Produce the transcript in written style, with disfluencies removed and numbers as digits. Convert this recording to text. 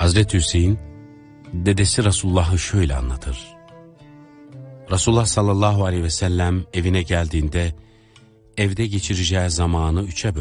Hazreti Hüseyin, dedesi Resulullah'ı şöyle anlatır. Resulullah sallallahu aleyhi ve sellem evine geldiğinde evde geçireceği zamanı 3'e